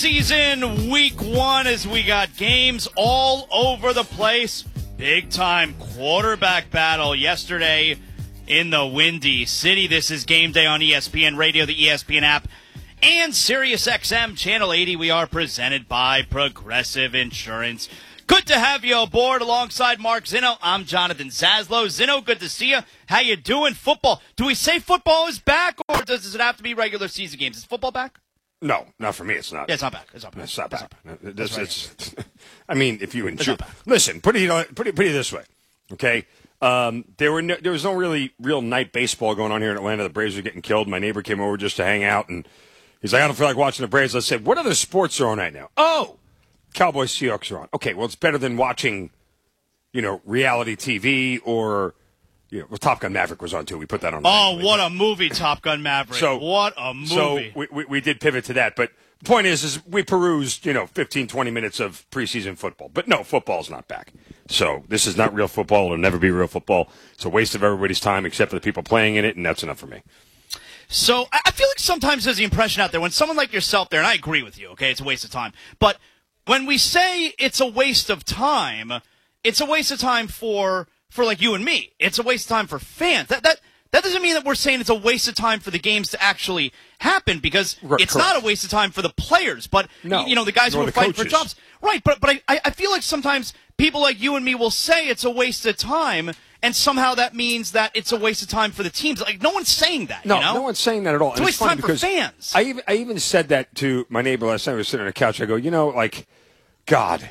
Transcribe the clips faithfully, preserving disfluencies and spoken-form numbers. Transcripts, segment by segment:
Season week one as we got games all over the place. Big time quarterback battle yesterday in the Windy City. This is Game Day on E S P N Radio, the E S P N app, and SiriusXM Channel eighty. We are presented by Progressive Insurance. Good to have you aboard alongside Mark Zinno. I'm Jonathan Zaslow. Zinno, good to see you. How you doing? Football. Do we say football is back, or does it have to be regular season games? Is football back? No, not for me. It's not. Yeah, it's not back. It's not back. It's not back. It's not back. This, right. it's, I mean, if you enjoy, listen, put it, put it, put it this way, okay? Um, there were no, there was no really real night baseball going on here in Atlanta. The Braves were getting killed. My neighbor came over just to hang out, and he's like, "I don't feel like watching the Braves." I said, "What other sports are on right now?" Oh, Cowboys Seahawks are on. Okay, well, it's better than watching, you know, reality T V or. You know, well, Top Gun Maverick was on, too. We put that on. Oh, what a movie, Top Gun Maverick. So, what a movie. So we, we, we did pivot to that. But the point is, is we perused, you know, fifteen, twenty minutes of preseason football. But no, football's not back. So this is not real football. It'll never be real football. It's a waste of everybody's time except for the people playing in it, and that's enough for me. So I feel like sometimes there's the impression out there when someone like yourself there, and I agree with you, okay, it's a waste of time. But when we say it's a waste of time, it's a waste of time for... For like you and me, it's a waste of time for fans. That that that doesn't mean that we're saying it's a waste of time for the games to actually happen, because it's not a waste of time for the players, but no, you know the guys who are fighting coaches. for jobs, right? But but I I feel like sometimes people like you and me will say it's a waste of time, and somehow that means that it's a waste of time for the teams. Like no one's saying that. No, you know? no one's saying that at all. It's a waste of time for fans. I even I even said that to my neighbor last night. I was sitting on the couch. I go, you know, like, God,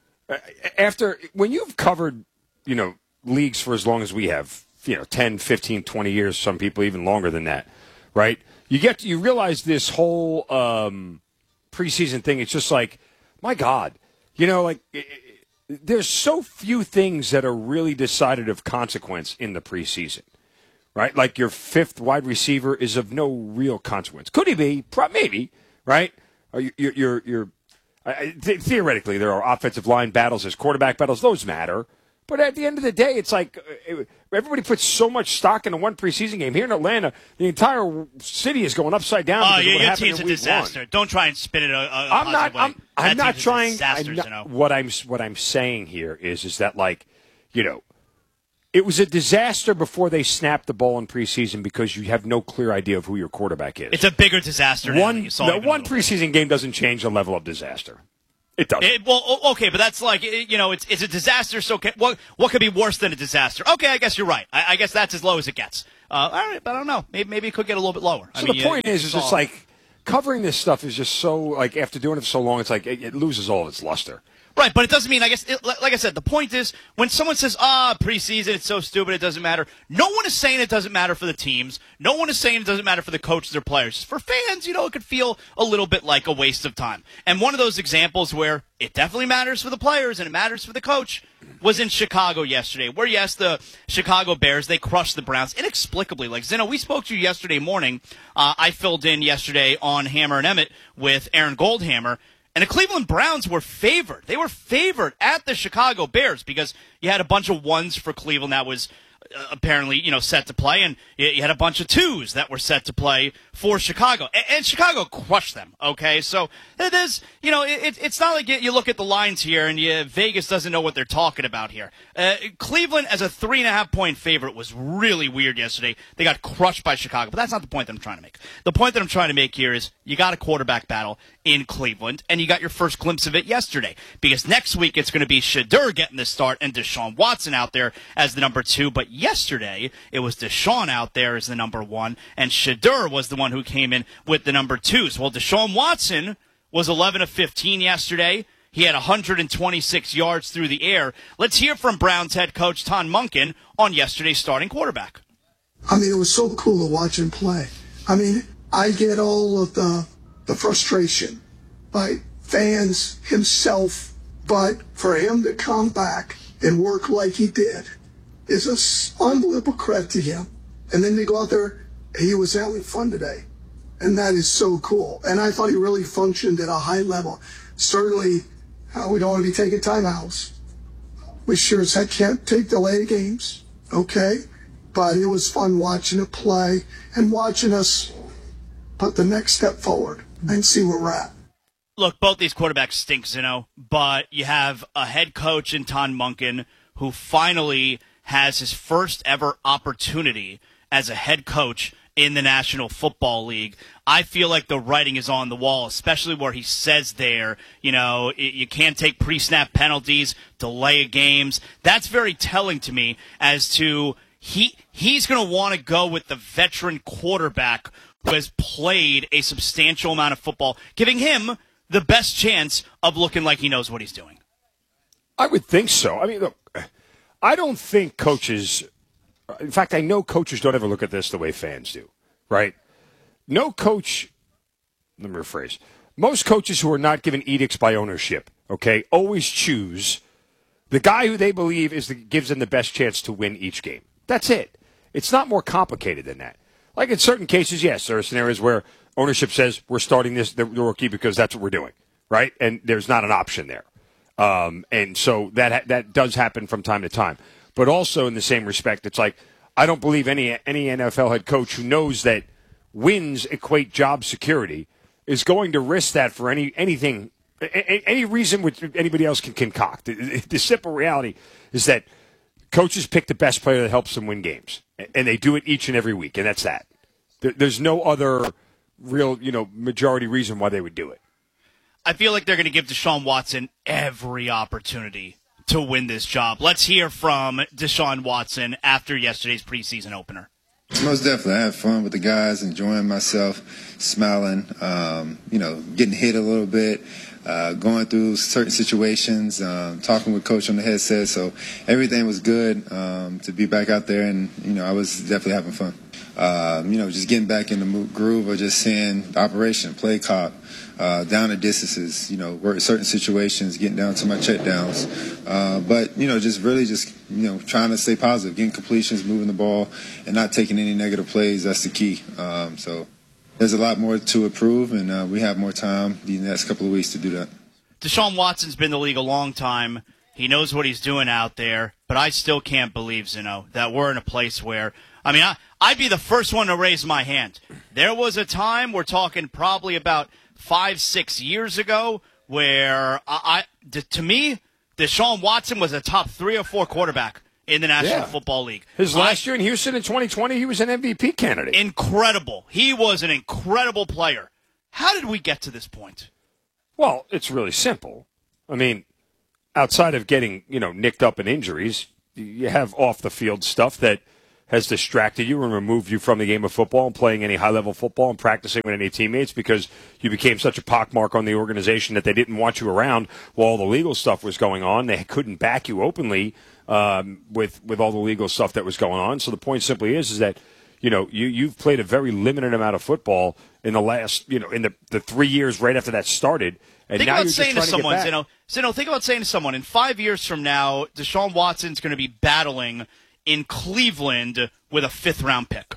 after when you've covered, you know. leagues for as long as we have, you know, ten, fifteen, twenty years, some people even longer than that, right? You get, you realize this whole um, preseason thing, it's just like, my God, you know, like, it, it, there's so few things that are really decided of consequence in the preseason, right? Like your fifth wide receiver is of no real consequence. Could he be? Pro- maybe, right? Or your, your, your, your uh, th- theoretically, there are offensive line battles, there's quarterback battles, those matter. But at the end of the day, it's like everybody puts so much stock into one preseason game. Here in Atlanta, the entire city is going upside down. Oh, because your, of what your team's in a week disaster. One. Don't try and spin it a, a I'm not. way. I'm, I'm not trying. Disaster, I'm not, you know? What I'm what I'm saying here is is that like, you know, it was a disaster before they snapped the ball in preseason because you have no clear idea of who your quarterback is. It's a bigger disaster. One, now. no, one preseason game doesn't change the level of disaster. It doesn't. It, well, okay, but that's like, you know, it's it's a disaster, so can, what what could be worse than a disaster? Okay, I guess you're right. I, I guess that's as low as it gets. Uh, all right, but I don't know. Maybe, maybe it could get a little bit lower. So I mean, the point you, is, is it's like covering this stuff is just so, like, after doing it for so long, it's like it, it loses all of its luster. Right, but it doesn't mean, I guess, it, like I said, the point is, when someone says, ah, preseason, it's so stupid, it doesn't matter, no one is saying it doesn't matter for the teams. No one is saying it doesn't matter for the coaches or players. For fans, you know, it could feel a little bit like a waste of time. And one of those examples where it definitely matters for the players and it matters for the coach was in Chicago yesterday, where, yes, the Chicago Bears, they crushed the Browns inexplicably. Like, Zeno, we spoke to you yesterday morning. Uh, I filled in yesterday on Hammer and Emmett with Aaron Goldhammer. And the Cleveland Browns were favored. They were favored at the Chicago Bears because you had a bunch of ones for Cleveland that was uh, apparently, you know, set to play, and you, you had a bunch of twos that were set to play for Chicago. And, and Chicago crushed them, okay? So it is, you know, it, it's not like you, you look at the lines here and you, Vegas doesn't know what they're talking about here. Uh, Cleveland as a three and a half point favorite was really weird yesterday. They got crushed by Chicago, but that's not the point that I'm trying to make. The point that I'm trying to make here is you got a quarterback battle in Cleveland, and you got your first glimpse of it yesterday. Because next week it's going to be Shedeur getting the start and Deshaun Watson out there as the number two. But yesterday it was Deshaun out there as the number one, and Shedeur was the one who came in with the number twos. Well, Deshaun Watson was eleven of fifteen yesterday. He had one hundred twenty-six yards through the air. Let's hear from Browns head coach Todd Monken on yesterday's starting quarterback. I mean, it was so cool to watch him play. I mean, I get all of the the frustration by fans, himself, but for him to come back and work like he did is an unbelievable credit to him. And then to go out there, he was having fun today. And that is so cool. And I thought he really functioned at a high level. Certainly, uh, we don't want to be taking timeouts. We sure as heck can't take delay games, okay? But it was fun watching it play and watching us put the next step forward and see where we're at. Look, both these quarterbacks stink, you know, but you have a head coach in Todd Monken who finally has his first ever opportunity as a head coach in the National Football League. I feel like the writing is on the wall, especially where he says there, you know, you can't take pre-snap penalties, delay games. That's very telling to me as to he he's going to want to go with the veteran quarterback who has played a substantial amount of football, giving him the best chance of looking like he knows what he's doing. I would think so. I mean, look, I don't think coaches – in fact, I know coaches don't ever look at this the way fans do, right? No coach – let me rephrase. Most coaches who are not given edicts by ownership, okay, always choose the guy who they believe is the, gives them the best chance to win each game. That's it. It's not more complicated than that. Like in certain cases, yes, there are scenarios where ownership says we're starting this the, the rookie because that's what we're doing, right? And there's not an option there. Um, and so that that does happen from time to time. But also in the same respect, it's like I don't believe any any N F L head coach who knows that wins equate job security is going to risk that for any anything, any reason which anybody else can concoct. The simple reality is that coaches pick the best player that helps them win games, and they do it each and every week, and that's that. There's no other real, you know, majority reason why they would do it. I feel like they're going to give Deshaun Watson every opportunity to win this job. Let's hear from Deshaun Watson after yesterday's preseason opener. Most definitely. I had fun with the guys, enjoying myself, smiling, um, you know, getting hit a little bit, uh, going through certain situations, um, talking with Coach on the headset. So everything was good um, to be back out there, and, you know, I was definitely having fun. Uh, you know, just getting back in the groove of just seeing the operation, play clock, uh, down the distances, you know, work certain situations, getting down to my check downs. Uh, but, you know, just really just, you know, trying to stay positive, getting completions, moving the ball, and not taking any negative plays. That's the key. Um, so there's a lot more to improve, and uh, we have more time the next couple of weeks to do that. Deshaun Watson's been in the league a long time. He knows what he's doing out there, but I still can't believe, Zeno, that we're in a place where, I mean, I, I'd be the first one to raise my hand. There was a time, we're talking probably about five, six years ago, where I, I to me, Deshaun Watson was a top three or four quarterback in the National yeah. Football League. His last I, year in Houston in twenty twenty, he was an M V P candidate. Incredible. He was an incredible player. How did we get to this point? Well, it's really simple. I mean, outside of getting, you know, nicked up in injuries, you have off-the-field stuff that has distracted you and removed you from the game of football and playing any high-level football and practicing with any teammates because you became such a pockmark on the organization that they didn't want you around while all the legal stuff was going on. They couldn't back you openly um, with with all the legal stuff that was going on. So the point simply is, is that, you know, you, you've played a very limited amount of football in the last, you know, in the, the three years right after that started. And think now about you're saying just to trying someone, to you know, so no, think about saying to someone, in five years from now, Deshaun Watson's going to be battling in Cleveland with a fifth-round pick.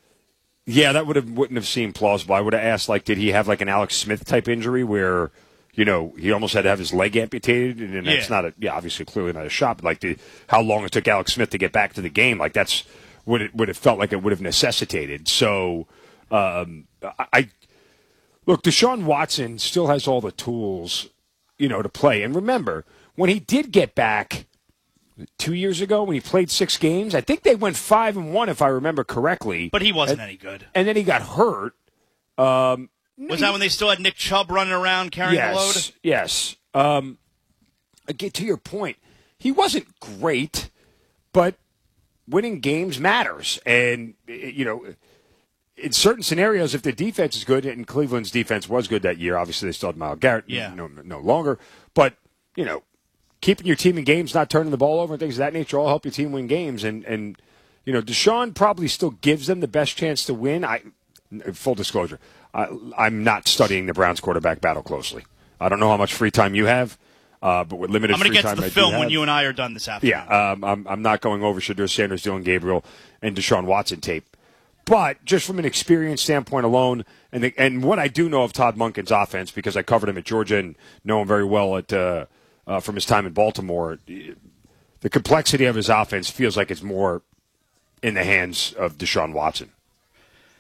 Yeah, that would have wouldn't have seemed plausible. I would have asked, like, did he have like an Alex Smith type injury where, you know, he almost had to have his leg amputated, and that's yeah. not a yeah, obviously clearly not a shot. But like, the, how long it took Alex Smith to get back to the game, like that's what it would have felt like it would have necessitated. So, um, I, I look, Deshaun Watson still has all the tools, you know, to play. And remember, when he did get back two years ago, when he played six games, I think they went five and one, if I remember correctly. But he wasn't and, any good. And then he got hurt. Um, Was he, that when they still had Nick Chubb running around carrying yes, the load? Yes. Um, again, to your point, he wasn't great, but winning games matters. And, you know, in certain scenarios, if the defense is good, and Cleveland's defense was good that year, obviously they still had Myles Garrett yeah. no, no longer, but, you know, keeping your team in games, not turning the ball over and things of that nature all help your team win games. And, and you know, Deshaun probably still gives them the best chance to win. I Full disclosure, I, I'm not studying the Browns quarterback battle closely. I don't know how much free time you have, uh, but with limited I'm going free to get time to the I film do when have, you and I are done this afternoon. Yeah, um, I'm, I'm not going over Shadur Sanders, Dylan Gabriel, and Deshaun Watson tape. But just from an experience standpoint alone, and the, and what I do know of Todd Monken's offense, because I covered him at Georgia and know him very well at uh, uh, from his time in Baltimore, the complexity of his offense feels like it's more in the hands of Deshaun Watson.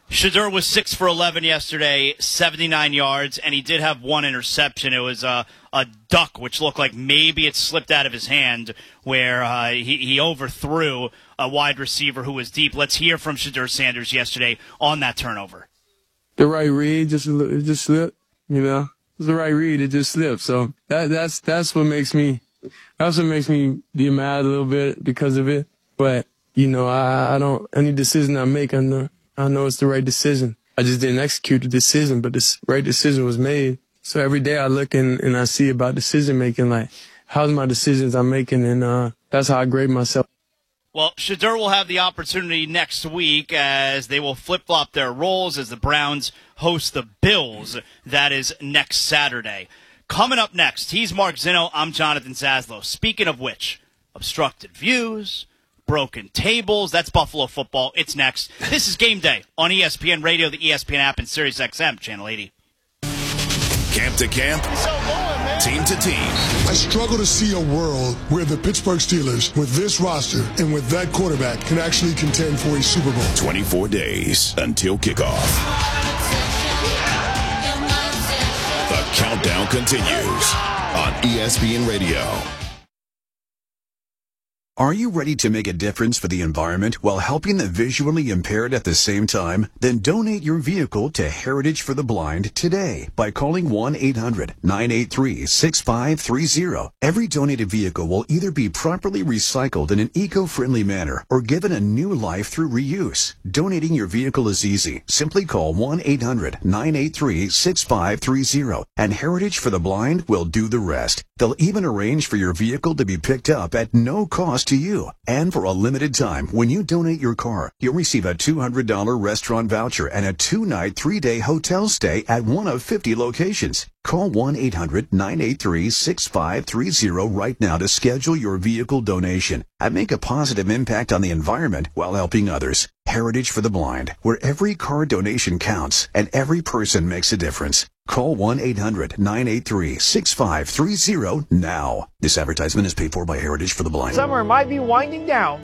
Shedeur was six for eleven yesterday, seventy-nine yards, and he did have one interception. It was a, a duck, which looked like maybe it slipped out of his hand, where uh, he, he overthrew a wide receiver who was deep. Let's hear from Shedeur Sanders yesterday on that turnover. The right read, just it just slipped, you know. It was the right read, it just slipped. So that that's that's what makes me that's what makes me be mad a little bit because of it. But you know, I I don't any decision I make, I know I know it's the right decision. I just didn't execute the decision, but the right decision was made. So every day I look and, and I see about decision making, like how's my decisions I'm making, and uh, that's how I grade myself. Well, Shedeur will have the opportunity next week as they will flip-flop their roles as the Browns host the Bills. That is next Saturday. Coming up next, he's Mark Zinno. I'm Jonathan Zaslow. Speaking of which, obstructed views, broken tables, that's Buffalo football. It's next. This is Game Day on E S P N Radio, the E S P N app, and Sirius X M, Channel eighty. Camp to camp, team to team. I struggle to see a world where the Pittsburgh Steelers, with this roster and with that quarterback, can actually contend for a Super Bowl. twenty-four days until kickoff. The countdown continues on E S P N Radio. Are you ready to make a difference for the environment while helping the visually impaired at the same time? Then donate your vehicle to Heritage for the Blind today by calling one eight hundred nine eight three six five three zero. Every donated vehicle will either be properly recycled in an eco-friendly manner or given a new life through reuse. Donating your vehicle is easy. Simply call one eight hundred nine eight three six five three zero and Heritage for the Blind will do the rest. They'll even arrange for your vehicle to be picked up at no cost to you. And for a limited time, when you donate your car, you'll receive a two hundred dollars restaurant voucher and a two-night, three-day hotel stay at one of fifty locations. Call one eight hundred nine eight three six five three zero right now to schedule your vehicle donation and make a positive impact on the environment while helping others. Heritage for the Blind, where every car donation counts and every person makes a difference. Call one eight hundred nine eight three six five three zero now. This advertisement is paid for by Heritage for the Blind. Summer might be winding down,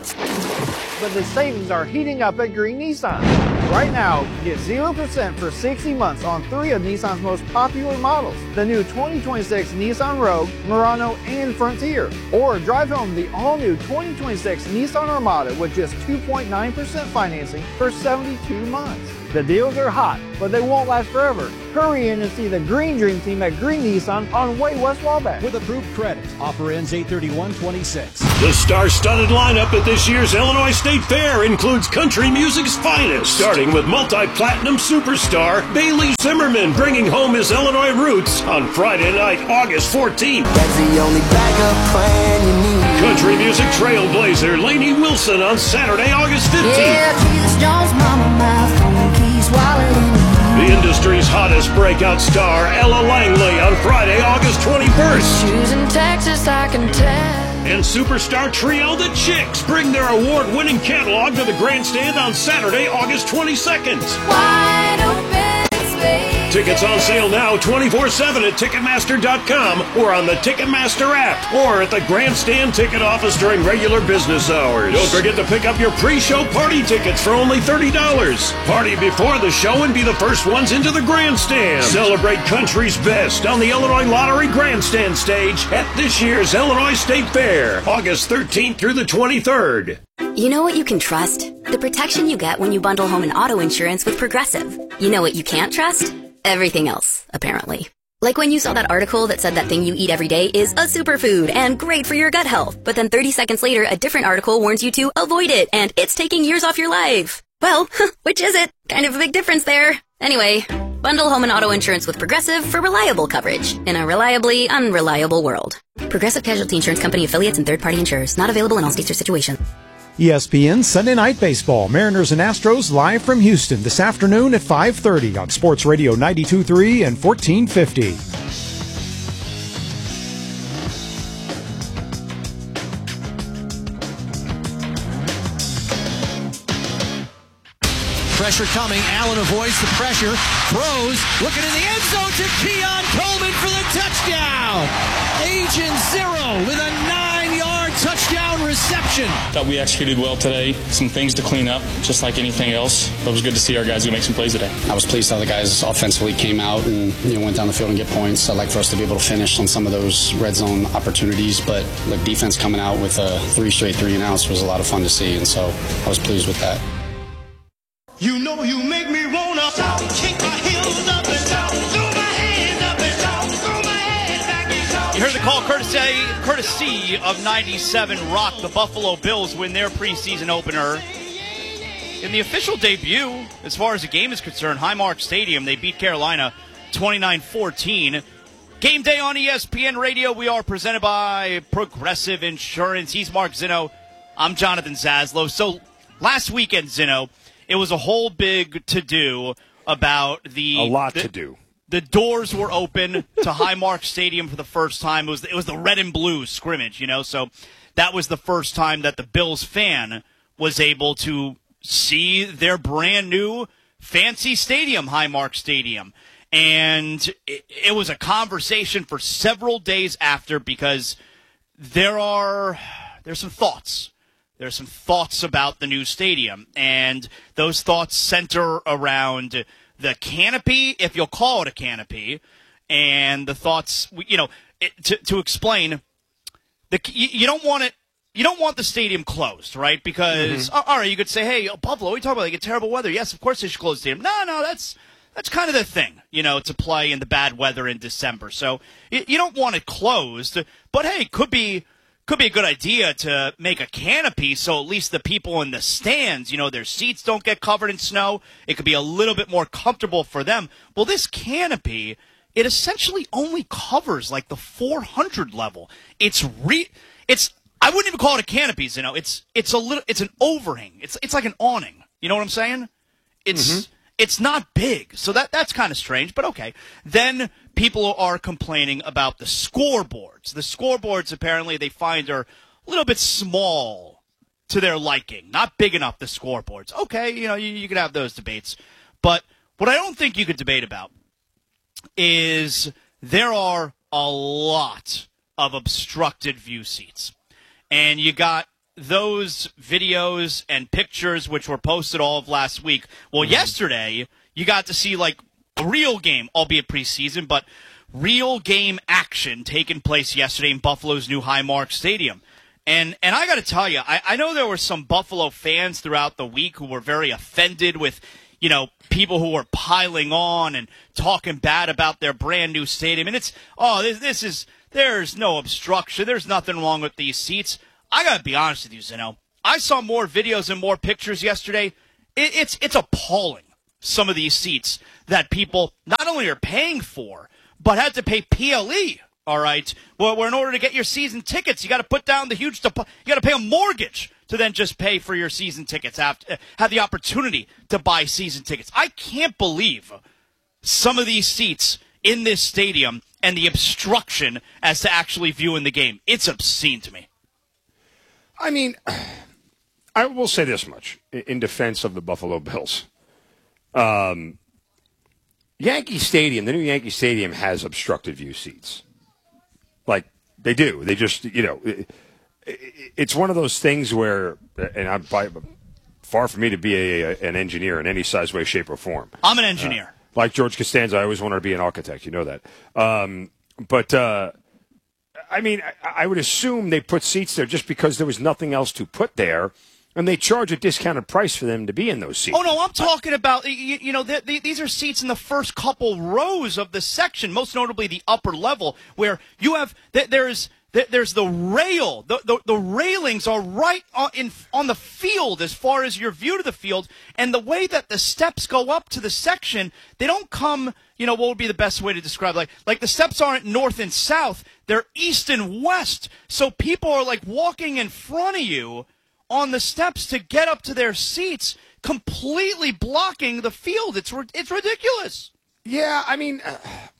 but the savings are heating up at Green Nissan. Right now, get zero percent for sixty months on three of Nissan's most popular models. The new twenty twenty-six Nissan Rogue, Murano, and Frontier. Or drive home the all-new twenty twenty-six Nissan Armada with just two point nine percent financing for seventy-two months. The deals are hot, but they won't last forever. Hurry in and see the Green Dream Team at Green Nissan on Way West Wabash. With approved credit. Offer ends eight thirty-one twenty-six. The star-studded lineup at this year's Illinois State Fair includes country music's finest, starting with multi-platinum superstar Bailey Zimmerman bringing home his Illinois roots on Friday night, August fourteenth. That's the only backup plan you need. Country music trailblazer Lainey Wilson on Saturday, August fifteenth. Yeah, Jesus Jones, mama, my phone keys, wallet in the industry's hottest breakout star, Ella Langley, on Friday, August twenty-first. Choosing Texas, I can tell. And superstar trio The Chicks bring their award-winning catalog to the grandstand on Saturday, August twenty-second. Wide open space. Tickets on sale now twenty-four seven at Ticketmaster dot com or on the Ticketmaster app or at the grandstand ticket office during regular business hours. Don't forget to pick up your pre-show party tickets for only thirty dollars. Party before the show and be the first ones into the grandstand. Celebrate country's best on the Illinois Lottery Grandstand stage at this year's Illinois State Fair, August thirteenth through the twenty-third. You know what you can trust? The protection you get when you bundle home and auto insurance with Progressive. You know what you can't trust? Everything else, apparently. Like when you saw that article that said that thing you eat every day is a superfood and great for your gut health, but then thirty seconds later, a different article warns you to avoid it and it's taking years off your life. Well, which is it? Kind of a big difference there. Anyway, bundle home and auto insurance with Progressive for reliable coverage in a reliably unreliable world. Progressive Casualty Insurance Company affiliates and third-party insurers. Not available in all states or situations. E S P N Sunday Night Baseball. Mariners and Astros live from Houston this afternoon at five thirty on Sports Radio ninety-two point three and fourteen fifty. Pressure coming. Allen avoids the pressure. Throws. Looking in the end zone to Keon Coleman for the touchdown. Agent Zero with a nine-yard touchdown reception. action. Thought we executed well today. Some things to clean up, just like anything else. But it was good to see our guys go make some plays today. I was pleased how the guys offensively came out and you know, went down the field and get points. I'd like for us to be able to finish on some of those red zone opportunities. But look, defense coming out with a three straight three and outs was a lot of fun to see, and so I was pleased with that. You know you make me wanna shout, kick my heels up and shout, throw my hands up and shout, throw my head back and shout. You heard the call courtesy, courtesy of ninety-seven Rock. The Buffalo Bills win their preseason opener. In the official debut, as far as the game is concerned, Highmark Stadium, they beat Carolina twenty-nine fourteen. Game day on E S P N Radio. We are presented by Progressive Insurance. He's Mark Zinno. I'm Jonathan Zaslow. So last weekend, Zinno, it was a whole big to-do about the... A lot the, to do. The doors were open to Highmark Stadium for the first time. It was, it was the red and blue scrimmage, you know, so that was the first time that the Bills fan was able to see their brand new fancy stadium, Highmark Stadium. And it, it was a conversation for several days after because there are there's some thoughts. There's some thoughts about the new stadium, and those thoughts center around the canopy, if you'll call it a canopy, and the thoughts, you know, it, to to explain, the you, you don't want it. You don't want the stadium closed, right? Because mm-hmm. all right, you could say, "Hey, Buffalo, we talk about they get terrible weather. Yes, of course they should close the stadium." No, no, that's that's kind of the thing, you know, to play in the bad weather in December. So you, you don't want it closed, but hey, could be. Could be a good idea to make a canopy so at least the people in the stands, you know, their seats don't get covered in snow. It could be a little bit more comfortable for them. Well, this canopy, it essentially only covers like the four hundred level. It's re, it's I wouldn't even call it a canopy, you know. It's it's a little it's an overhang. It's it's like an awning. You know what I'm saying? It's mm-hmm. It's not big. So that that's kind of strange, but okay. Then people are complaining about the scoreboards. The scoreboards, apparently, they find are a little bit small to their liking. Not big enough, the scoreboards. Okay, you know, you, you could have those debates. But what I don't think you could debate about is there are a lot of obstructed view seats. And you got those videos and pictures which were posted all of last week. Well, mm-hmm. yesterday, you got to see, like, a real game, albeit preseason, but real game action taking place yesterday in Buffalo's new Highmark Stadium. And and I got to tell you, I, I know there were some Buffalo fans throughout the week who were very offended with, you know, people who were piling on and talking bad about their brand new stadium. And it's, oh, this, this is, there's no obstruction. There's nothing wrong with these seats. I got to be honest with you, Zeno. I saw more videos and more pictures yesterday. It, it's it's appalling, some of these seats that people not only are paying for, but had to pay P L E, all right? Well, where in order to get your season tickets, you got to put down the huge, depo- you got to pay a mortgage to then just pay for your season tickets, after, have the opportunity to buy season tickets. I can't believe some of these seats in this stadium and the obstruction as to actually viewing the game. It's obscene to me. I mean, I will say this much in defense of the Buffalo Bills. Um, Yankee Stadium, the new Yankee Stadium has obstructed view seats. Like, they do. They just, you know, it, it's one of those things where, and I'm far from me to be a, a, an engineer in any size, way, shape, or form. I'm an engineer. Uh, like George Costanza, I always wanted to be an architect. You know that. Um, but, uh, I mean, I, I would assume they put seats there just because there was nothing else to put there. And they charge a discounted price for them to be in those seats. Oh, no, I'm talking about, you, you know, the, the, these are seats in the first couple rows of the section, most notably the upper level, where you have, there's there's the rail. The, the, the railings are right on, in, on the field as far as your view to the field. And the way that the steps go up to the section, they don't come, you know, what would be the best way to describe it? Like, like the steps aren't north and south, they're east and west. So people are like walking in front of you on the steps to get up to their seats, completely blocking the field. It's it's ridiculous. Yeah, I mean, uh,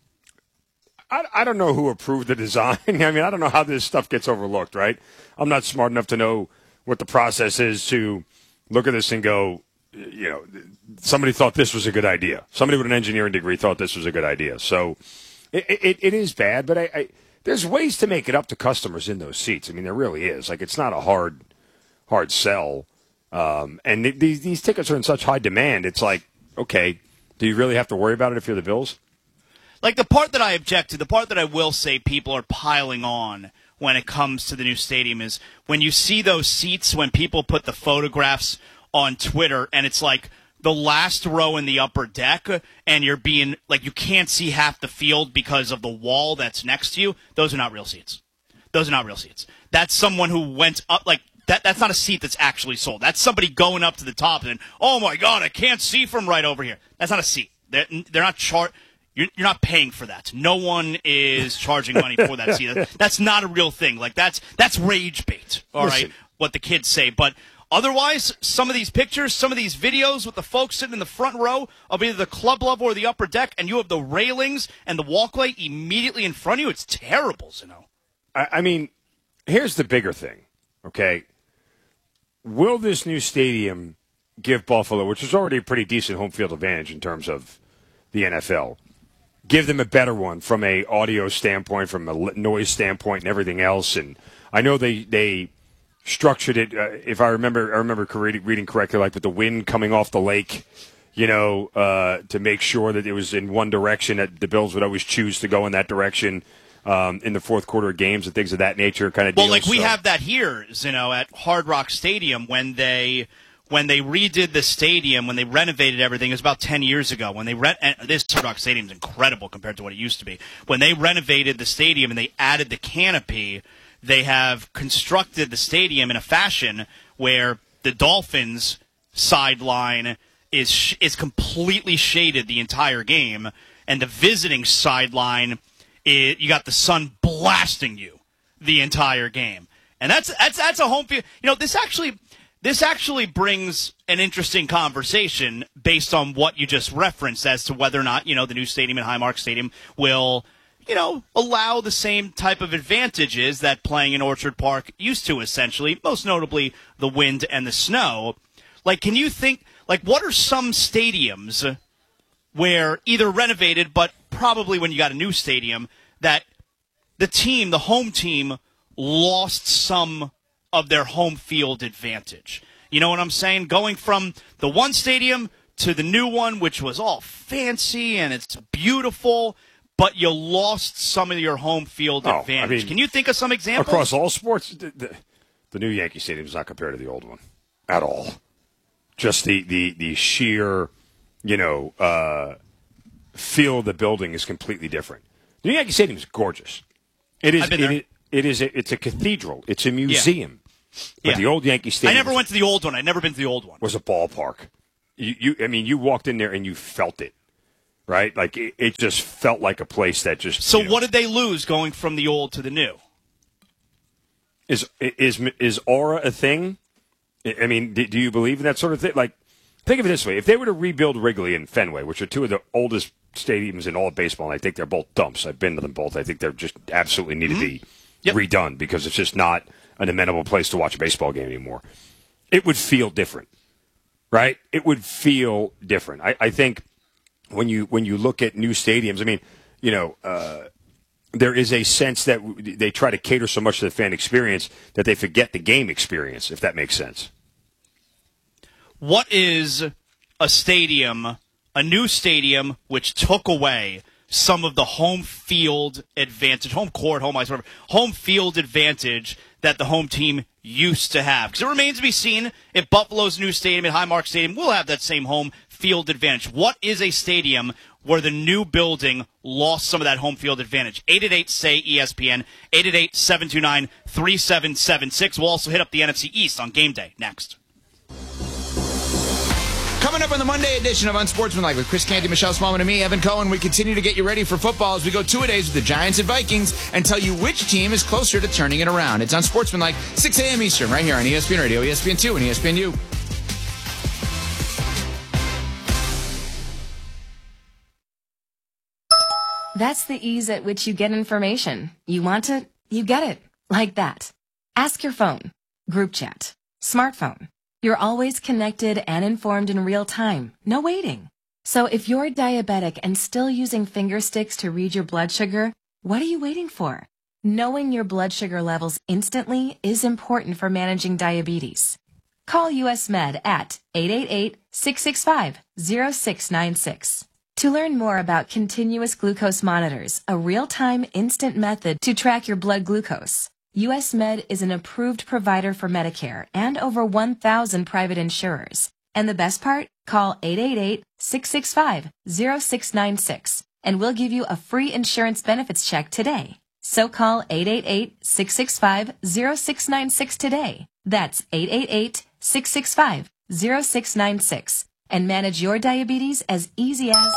I, I don't know who approved the design. I mean, I don't know how this stuff gets overlooked, right? I'm not smart enough to know what the process is to look at this and go, you know, somebody thought this was a good idea. Somebody with an engineering degree thought this was a good idea. So it, it, it is bad, but I, I there's ways to make it up to customers in those seats. I mean, there really is. Like, it's not a hard hard sell. Um, and th- these these tickets are in such high demand. It's like, okay, do you really have to worry about it if you're the Bills? Like the part that I object to, the part that I will say people are piling on when it comes to the new stadium is when you see those seats, when people put the photographs on Twitter, and it's like the last row in the upper deck, and you're being like you can't see half the field because of the wall that's next to you. Those are not real seats. Those are not real seats. That's someone who went up like that. That's not a seat that's actually sold. That's somebody going up to the top and oh my god, I can't see from right over here. That's not a seat. They're, they're not char- You're, you're not paying for that. No one is charging money for that seat. That's not a real thing. Like that's that's rage bait. All Listen. right, what the kids say, but. Otherwise, some of these pictures, some of these videos with the folks sitting in the front row of either the club level or the upper deck, and you have the railings and the walkway immediately in front of you, it's terrible, you know. I, I mean, here's the bigger thing, okay? Will this new stadium give Buffalo, which is already a pretty decent home field advantage in terms of the N F L, give them a better one from a audio standpoint, from a noise standpoint, and everything else? And I know they they. structured it, uh, if I remember I remember reading correctly, like with the wind coming off the lake, you know, uh, to make sure that it was in one direction, that the Bills would always choose to go in that direction um, in the fourth quarter of games and things of that nature kind of well, deal. like we so. have that here, you know, at Hard Rock Stadium when they when they redid the stadium, when they renovated everything. It was about ten years ago. When they re- and this Hard Rock Stadium is incredible compared to what it used to be. When they renovated the stadium and they added the canopy, they have constructed the stadium in a fashion where the Dolphins' sideline is sh- is completely shaded the entire game, and the visiting sideline, is, you got the sun blasting you the entire game, and that's that's that's a home field. You know, this actually this actually brings an interesting conversation based on what you just referenced as to whether or not, you know, the new stadium in Highmark Stadium will, you know, allow the same type of advantages that playing in Orchard Park used to, essentially, most notably the wind and the snow. Like, can you think, like, what are some stadiums where either renovated, but probably when you got a new stadium, that the team, the home team, lost some of their home field advantage? You know what I'm saying? Going from the one stadium to the new one, which was all fancy and it's beautiful, but you lost some of your home field oh, advantage. I mean, Can you think of some examples? Across all sports, the, the, the new Yankee Stadium is not compared to the old one at all. Just the, the, the sheer, you know, uh, feel of the building is completely different. The new Yankee Stadium is gorgeous. It is. I've been it, there. it, it is. A, it's a cathedral. It's a museum. Yeah. But yeah. the old Yankee Stadium. I never went to the old one. I'd never been to the old one. Was a ballpark. You, you, I mean, you walked in there and you felt it. Right? Like, it, it just felt like a place that just... So you know, what did they lose going from the old to the new? Is is is aura a thing? I mean, do, do you believe in that sort of thing? Like, think of it this way. If they were to rebuild Wrigley and Fenway, which are two of the oldest stadiums in all of baseball, and I think they're both dumps. I've been to them both. I think they're just absolutely need mm-hmm. to be yep. redone because it's just not an amenable place to watch a baseball game anymore. It would feel different, right? It would feel different. I, I think... When you when you look at new stadiums, I mean, you know, uh, there is a sense that w- they try to cater so much to the fan experience that they forget the game experience, if that makes sense. What is a stadium, a new stadium, which took away some of the home field advantage, home court, home ice, whatever, home field advantage that the home team used to have? Because it remains to be seen if Buffalo's new stadium at Highmark Stadium will have that same home field advantage. What is a stadium where the new building lost some of that home field advantage? eight eight eight, S A Y, E S P N, eight eight eight, seven two nine, three seven seven six. We'll also hit up the N F C East on game day next. Coming up on the Monday edition of Unsportsmanlike with Chris Canty, Michelle Smallman, and me, Evan Cohen, we continue to get you ready for football as we go two-a-days with the Giants and Vikings and tell you which team is closer to turning it around. It's Unsportsmanlike, six a.m. Eastern, right here on E S P N Radio, E S P N two, and E S P N U. That's the ease at which you get information. You want it, you get it. Like that. Ask your phone. Group chat. Smartphone. You're always connected and informed in real time. No waiting. So if you're diabetic and still using finger sticks to read your blood sugar, what are you waiting for? Knowing your blood sugar levels instantly is important for managing diabetes. Call U S Med at eight eight eight, six six five, zero six nine six. To learn more about continuous glucose monitors, a real-time instant method to track your blood glucose, U S Med is an approved provider for Medicare and over one thousand private insurers. And the best part? Call eight eight eight, six six five, zero six nine six and we'll give you a free insurance benefits check today. So call eight eight eight, six six five, zero six nine six today. That's eight eight eight, six six five, zero six nine six and manage your diabetes as easy as...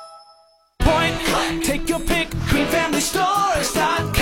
Point, take your pick, green family stores dot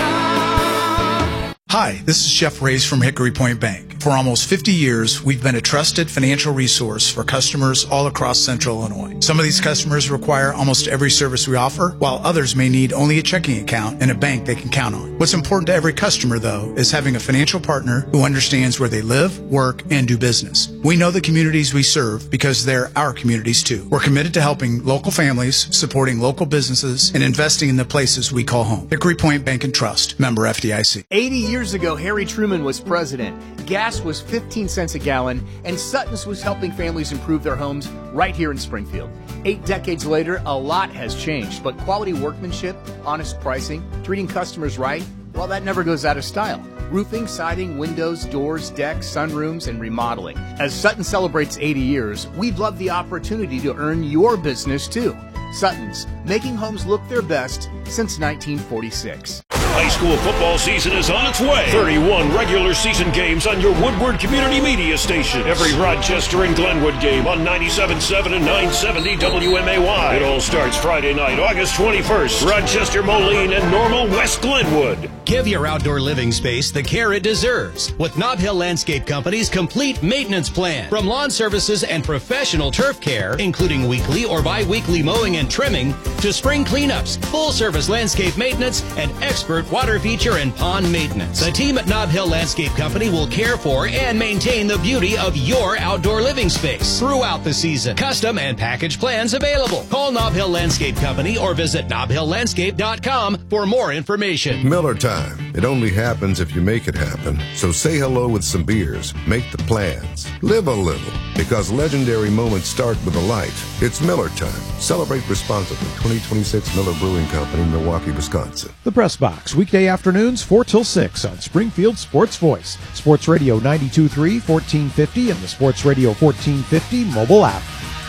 com. Hi, this is Jeff Reyes from Hickory Point Bank. For almost fifty years, we've been a trusted financial resource for customers all across Central Illinois. Some of these customers require almost every service we offer, while others may need only a checking account and a bank they can count on. What's important to every customer, though, is having a financial partner who understands where they live, work, and do business. We know the communities we serve because they're our communities, too. We're committed to helping local families, supporting local businesses, and investing in the places we call home. Hickory Point Bank and Trust, member F D I C. eighty years ago, Harry Truman was president. Gas was fifteen cents a gallon, and Sutton's was helping families improve their homes right here in Springfield. Eight decades later, a lot has changed, but quality workmanship, honest pricing, treating customers right, well, that never goes out of style. Roofing, siding, windows, doors, decks, sunrooms, and remodeling. As Sutton celebrates eighty years, we'd love the opportunity to earn your business too. Sutton's, making homes look their best since nineteen forty-six. High school football season is on its way. thirty-one regular season games on your Woodward Community Media station. Every Rochester and Glenwood game on ninety-seven point seven and nine seventy W M A Y. It all starts Friday night, August twenty-first. Rochester, Moline, and Normal West Glenwood. Give your outdoor living space the care it deserves with Nob Hill Landscape Company's complete maintenance plan. From lawn services and professional turf care, including weekly or bi-weekly mowing and trimming, to spring cleanups, full-service landscape maintenance, and expert water feature and pond maintenance. The team at Nob Hill Landscape Company will care for and maintain the beauty of your outdoor living space throughout the season. Custom and package plans available. Call Nob Hill Landscape Company or visit nob hill landscape dot com for more information. Miller time. It only happens if you make it happen. So say hello with some beers. Make the plans. Live a little. Because legendary moments start with a light. It's Miller time. Celebrate responsibly. twenty twenty-six Miller Brewing Company, Milwaukee, Wisconsin. The Press Box, weekday afternoons, four till six on Springfield Sports Voice. Sports Radio ninety-two point three, fourteen fifty, and the Sports Radio fourteen fifty mobile app.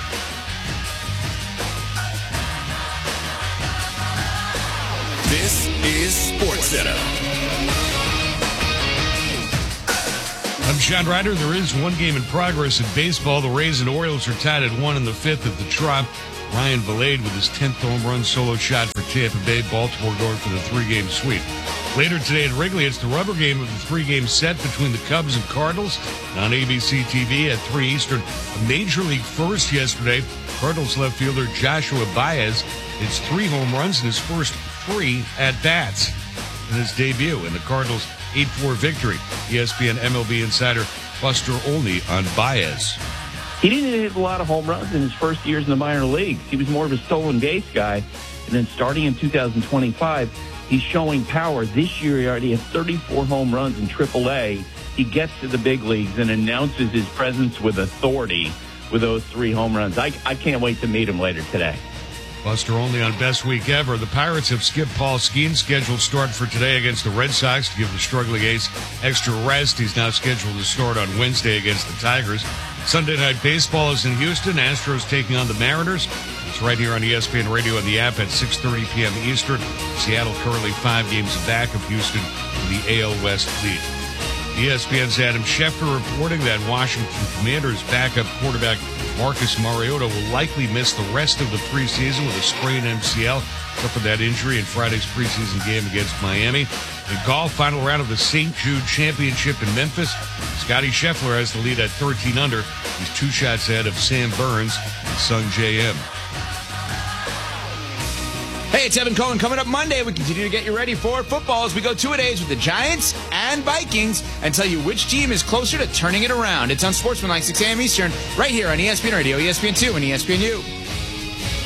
This is Sports Center. I'm John Ryder. There is one game in progress in baseball. The Rays and Orioles are tied at one in the fifth at the Trop. Ryan Valade with his tenth home run solo shot for Tampa Bay. Baltimore going for the three-game sweep. Later today at Wrigley, it's the rubber game of the three-game set between the Cubs and Cardinals. On A B C T V at three Eastern. A Major League first yesterday. Cardinals left fielder Joshua Baez hits three home runs in his first three at-bats in his debut in the Cardinals' eight four victory. E S P N M L B insider Buster Olney on Baez. He didn't hit a lot of home runs in his first years in the minor leagues. He was more of a stolen base guy. And then starting in two thousand twenty-five, he's showing power. This year, he already has thirty-four home runs in triple A. He gets to the big leagues and announces his presence with authority with those three home runs. I, I can't wait to meet him later today. Buster Olney on Best Week Ever. The Pirates have skipped Paul Skeens' scheduled start for today against the Red Sox to give the struggling ace extra rest. He's now scheduled to start on Wednesday against the Tigers. Sunday Night Baseball is in Houston. Astros taking on the Mariners. It's right here on E S P N Radio and the app at six thirty p.m. Eastern. Seattle currently five games back of Houston in the A L West lead. E S P N's Adam Schefter reporting that Washington Commanders backup quarterback Marcus Mariota will likely miss the rest of the preseason with a sprained M C L. Except for that injury in Friday's preseason game against Miami. In golf, final round of the Saint Jude Championship in Memphis. Scotty Scheffler has the lead at thirteen under. He's two shots ahead of Sam Burns and Sung J M. Hey, it's Evan Cohen. Coming up Monday, we continue to get you ready for football as we go two-a-days with the Giants and Vikings and tell you which team is closer to turning it around. It's on Sportsmanlike, six a.m. Eastern, right here on E S P N Radio, E S P N two, and E S P N U.